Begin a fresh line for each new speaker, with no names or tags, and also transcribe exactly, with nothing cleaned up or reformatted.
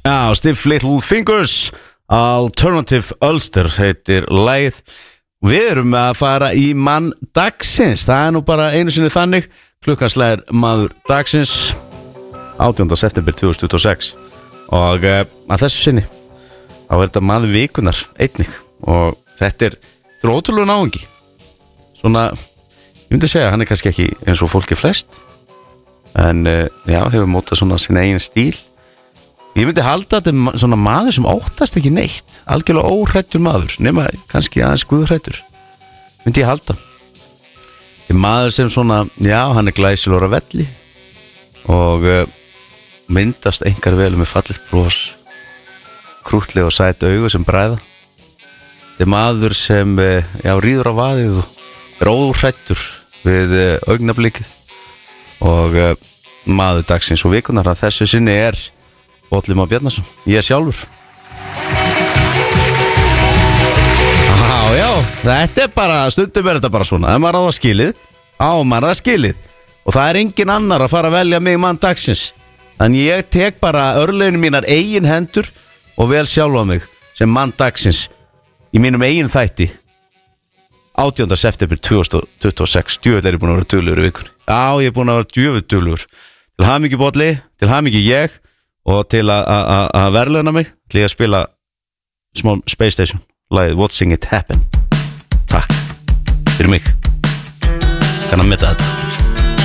Já, Stiff Little Fingers Alternative Ulster heitir lagið. Við erum að fara í mann dagsins. Það er nú bara einu sinni þannig. Klukkanslæðir maður dagsins átjánda september tvö þúsund tuttugu og sex. Og uh, að þessu sinni þá er þetta maður vikunar einnig. Og þetta er, þetta er ótrúlega náungi. Svona, ég myndi segja, hann er kannski ekki eins og fólki flest. En uh, já, hefur mótað svona sin eigin stíl. Ég myndi halda að þetta er svona maður sem óttast ekki neitt. Algjörlega óhrættur maður, nema kannski aðeins guðhrættur. Myndi ég halda. Þetta er maður sem svona, já, hann er glæsilegur á velli og uh, myndast engar vel með fallit bros, krútleg og sæt augu sem bræða. Þetta er maður sem, uh, já, ríður á vaðið og er óhrættur við uh, augnablikið og uh, maður dagsins og vikunar að þessu sinni er Bolli Már Bjarnason, ég sjálfur. Já, já, þetta er bara, stundum er þetta bara svona. Ef maður á það skilið, á maður það skilið. Og það er engin annar að fara að velja mig mann dagsins. Þannig ég tek bara örlöginu mínar eigin hendur og vel sjálfa mig sem mann dagsins í mínum eigin þætti. átjánda september tvö þúsund tuttugu og sex, djöfull er ég búin að vera duglegur í vikunni. Já, ég er búin að vera djöfull duglegur. Til hamingju Bolli, til hamingju ég. Og til að verðlauna mig til ég að spila smá Space Station lagið Watching It Happen. Takk fyrir mig. Kann að metta þetta.